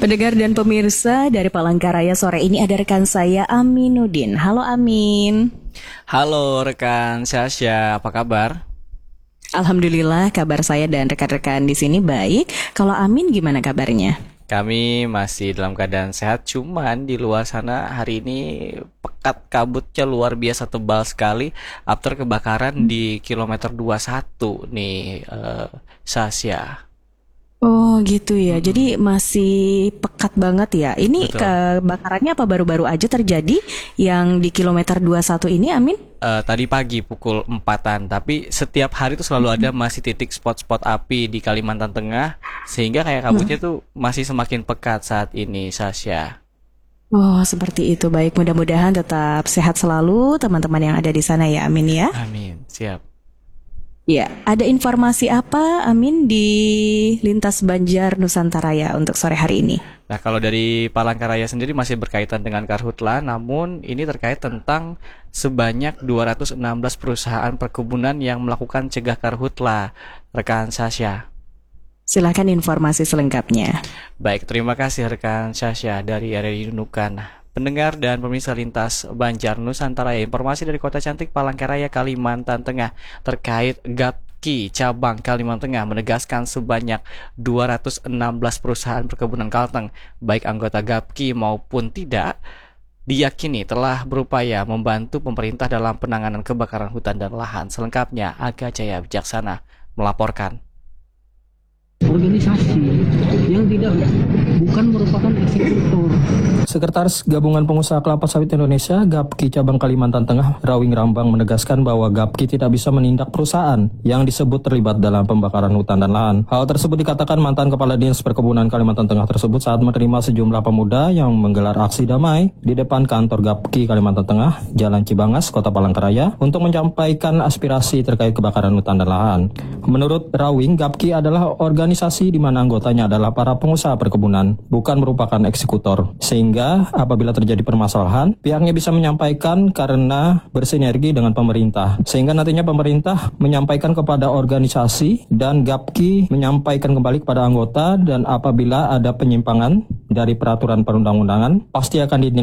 Pendengar dan pemirsa dari Palangkaraya, sore ini ada rekan saya Aminuddin. Halo Amin. Halo rekan Syasya, apa kabar? Alhamdulillah kabar saya dan rekan-rekan di sini baik. Kalau Amin gimana kabarnya? Kami masih dalam keadaan sehat, cuman di luar sana hari ini pekat kabutnya luar biasa tebal sekali after kebakaran di kilometer 21 nih, Syasya. Oh gitu ya, jadi masih pekat banget ya. Ini Betul. kebakarannya apa baru-baru aja terjadi yang di kilometer 21 ini, Amin? Tadi pagi pukul 4-an, tapi setiap hari tuh selalu ada masih titik spot-spot api di Kalimantan Tengah, sehingga kayak kabutnya tuh masih semakin pekat saat ini, Sasha. Oh seperti itu, baik, mudah-mudahan tetap sehat selalu teman-teman yang ada di sana ya, Amin ya. Amin, siap. Ya, ada informasi apa, Amin, di lintas Banjar Nusantara ya untuk sore hari ini? Nah, kalau dari Palangkaraya sendiri masih berkaitan dengan Karhutla, namun ini terkait tentang sebanyak 216 perusahaan perkebunan yang melakukan cegah Karhutla, rekan Sasha. Silakan informasi selengkapnya. Baik, terima kasih rekan Sasha dari RRI Nunukan. Pendengar dan pemirsa lintas Banjar Nusantara, informasi dari Kota Cantik Palangkaraya, Kalimantan Tengah terkait GAPKI cabang Kalimantan Tengah menegaskan sebanyak 216 perusahaan perkebunan Kalteng, baik anggota GAPKI maupun tidak, diyakini telah berupaya membantu pemerintah dalam penanganan kebakaran hutan dan lahan. Selengkapnya, Aga Jaya Bijaksana melaporkan. Organisasi yang bukan merupakan eksekutor. Sekretaris Gabungan Pengusaha Kelapa Sawit Indonesia (GAPKI) cabang Kalimantan Tengah, Rawing Rambang, menegaskan bahwa GAPKI tidak bisa menindak perusahaan yang disebut terlibat dalam pembakaran hutan dan lahan. Hal tersebut dikatakan mantan Kepala Dinas Perkebunan Kalimantan Tengah tersebut saat menerima sejumlah pemuda yang menggelar aksi damai di depan kantor GAPKI Kalimantan Tengah, Jalan Cibangas, Kota Palangkaraya, untuk menyampaikan aspirasi terkait kebakaran hutan dan lahan. Menurut Rawing, GAPKI adalah organisasi di mana anggotanya adalah para pengusaha perkebunan, bukan merupakan eksekutor. Sehingga apabila terjadi permasalahan, pihaknya bisa menyampaikan karena bersinergi dengan pemerintah. Sehingga nantinya pemerintah menyampaikan kepada organisasi dan GAPKI menyampaikan kembali kepada anggota, dan apabila ada penyimpangan dari peraturan perundang-undangan, pasti akan